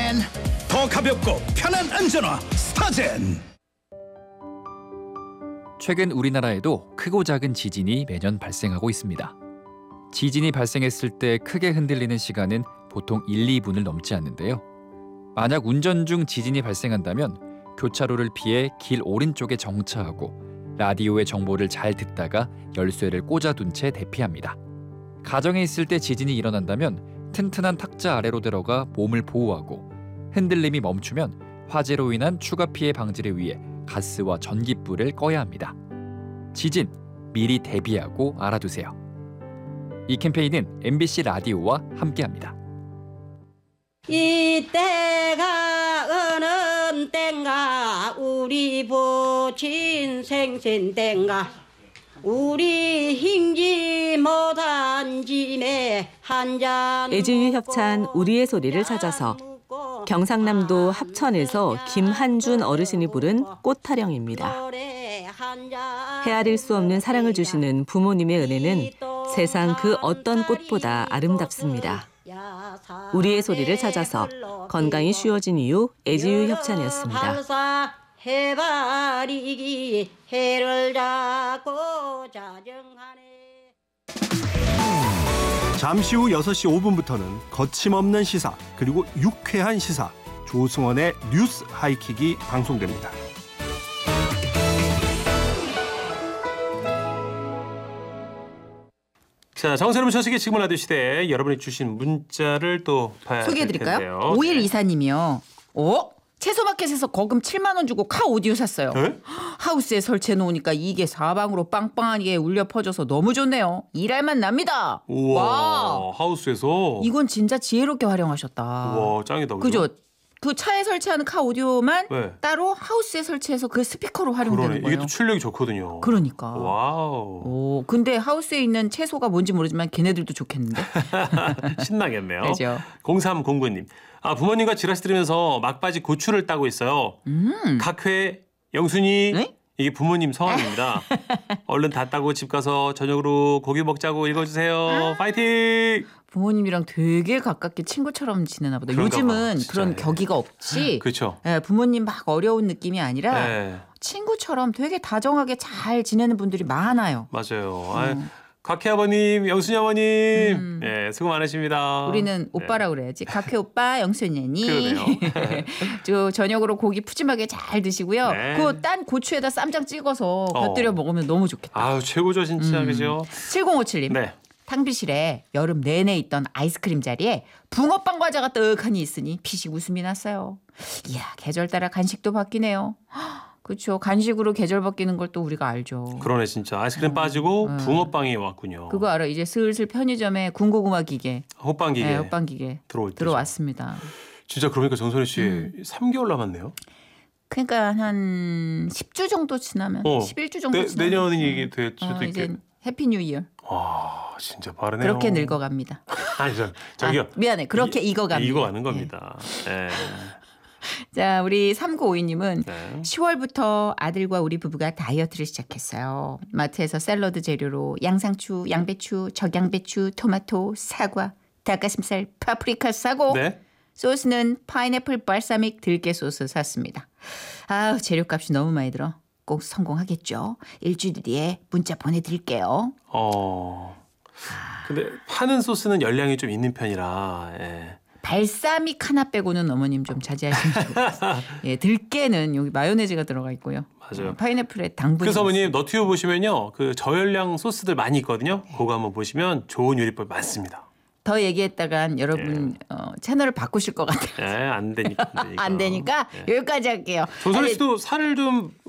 더 가볍고 편한 안전화 스타젠. 최근 우리나라에도 크고 작은 지진이 매년 발생하고 있습니다. 지진이 발생했을 때 크게 흔들리는 시간은 보통 1, 2분을 넘지 않는데요. 만약 운전 중 지진이 발생한다면 교차로를 피해 길 오른쪽에 정차하고 라디오의 정보를 잘 듣다가 열쇠를 꽂아둔 채 대피합니다. 가정에 있을 때 지진이 일어난다면 튼튼한 탁자 아래로 들어가 몸을 보호하고 흔들림이 멈추면 화재로 인한 추가 피해 방지를 위해 가스와 전기불을 꺼야 합니다. 지진, 미리 대비하고 알아두세요. 이 캠페인은 MBC 라디오와 함께합니다. 이때가 어느 땐가 우리 부친 생신 땐가 우리 힘지 못한 짐에 한잔 애지유 협찬 우리의 소리를 찾아서 경상남도 합천에서 김한준 어르신이 부른 꽃타령입니다. 헤아릴 수 없는 사랑을 주시는 부모님의 은혜는 세상 그 어떤 꽃보다 아름답습니다. 우리의 소리를 찾아서 건강이 쉬워진 이유 애지유 협찬이었습니다. 해바리기 해를 잡고 자정하네. 잠시 후 6시 5분부터는 거침없는 시사 그리고 유쾌한 시사 조승원의 뉴스 하이킥이 방송됩니다. 자, 정세롬 소식의 지금은 라디오 시대에 여러분이 주신 문자를 또 봐야 소개해드릴까요? 텐데요. 5일 이사님이요. 채소마켓에서 거금 7만 원 주고 카 오디오 샀어요. 네? 하우스에 설치해 놓으니까 이게 사방으로 빵빵하게 울려 퍼져서 너무 좋네요. 일할만 납니다. 우와, 와, 하우스에서. 이건 진짜 지혜롭게 활용하셨다. 우와, 짱이다. 그죠? 그 차에 설치하는 카 오디오만 네. 따로 하우스에 설치해서 그 스피커로 활용되는 그러네. 거예요. 이게 또 출력이 좋거든요. 그러니까. 와우. 오, 근데 하우스에 있는 채소가 뭔지 모르지만 걔네들도 좋겠는데. 신나겠네요. 그죠? 0309님. 부모님과 지라시 들으면서 막바지 고추를 따고 있어요. 각회 영순이. 네? 이게 부모님 성함입니다. 얼른 다 따고 집 가서 저녁으로 고기 먹자고 읽어주세요. 파이팅! 부모님이랑 되게 가깝게 친구처럼 지내나 보다. 그런가 요즘은 봐, 진짜. 그런 격의가 없이 그렇죠. 부모님 막 어려운 느낌이 아니라 네, 친구처럼 되게 다정하게 잘 지내는 분들이 많아요. 맞아요. 각회 아버님, 영순이 어머님, 네, 수고 많으십니다. 우리는 네. 오빠라 그래야지. 각회 오빠, 영순이니. 그러네요. 저 저녁으로 고기 푸짐하게 잘 드시고요. 네. 그 딴 고추에다 쌈장 찍어서 곁들여 먹으면 너무 좋겠다. 아유, 최고죠, 진짜. 그죠? 7057님. 네. 탕비실에 여름 내내 있던 아이스크림 자리에 붕어빵 과자가 떡하니 있으니 피식 웃음이 났어요. 이야, 계절 따라 간식도 바뀌네요. 그렇죠. 간식으로 계절 바뀌는 걸 또 우리가 알죠. 그러네, 진짜. 아이스크림 빠지고 붕어빵이 왔군요. 그거 알아. 이제 슬슬 편의점에 군고구마 기계, 호빵 기계. 네, 호빵 기계 들어올 때죠. 들어왔습니다. 진짜 그러니까 정선희 씨 3개월 남았네요. 그러니까 한 10주 정도 지나면 11주 정도 지나면 내년이 이게 될 수도 이제 있겠. 해피 뉴 이어. 와, 진짜 빠르네요. 그렇게 늙어갑니다. 아니, 저기요. 미안해. 그렇게 익어갑니다. 익어가는 겁니다. 네. 자, 우리 3952님은 네. 10월부터 아들과 우리 부부가 다이어트를 시작했어요. 마트에서 샐러드 재료로 양상추, 양배추, 적양배추, 토마토, 사과, 닭가슴살, 파프리카 사고 네. 소스는 파인애플 발사믹 들깨 소스 샀습니다. 재료값이 너무 많이 들어. 꼭 성공하겠죠. 일주일 뒤에 문자 보내드릴게요. 근데 파는 소스는 열량이 좀 있는 편이라. 예. 발사믹 하나 빼고는 어머님 좀 자제하시면 좋겠어요. 예, 들깨는 여기 마요네즈가 들어가 있고요. 맞아요. 파인애플에 당분이. 그래서 어머님 너튜브 보시면요, 그 저열량 소스들 많이 있거든요. 그거 한번 보시면 좋은 요리법 많습니다. 더 얘기했다간 여러분 채널을 바꾸실 것 같아요. 안 되니까. 안 되니까 여기까지 할게요. 조선희 씨도 살을 좀